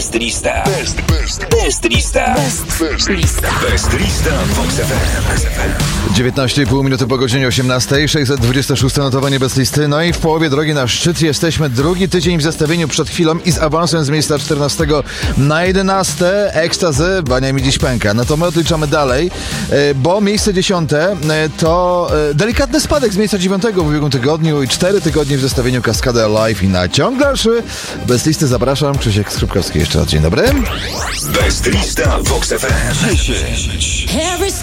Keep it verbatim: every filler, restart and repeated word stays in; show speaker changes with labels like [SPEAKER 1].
[SPEAKER 1] Best Lista. Best, best, best Lista. Best, best Lista. Best Lista Vox F M.
[SPEAKER 2] dziewiętnaście i pół minuty po godzinie osiemnastej, sześćset dwadzieścia szóste notowanie Best Listy. No i w połowie drogi na szczyt jesteśmy. Drugi tydzień w zestawieniu przed chwilą i z awansem z miejsca czternastego na jedenaste. Ekstazy, bania mi dziś pęka. No to my odliczamy dalej, bo miejsce dziesiąte to delikatny spadek z miejsca dziewiątego w ubiegłym tygodniu i cztery tygodnie w zestawieniu Kaskady Alive i na ciąg dalszy Best Listy zapraszam. Krzysiek Skrupkowski jeszcze raz. Dzień dobry.
[SPEAKER 1] Best Lista Vox F M. dziesięć.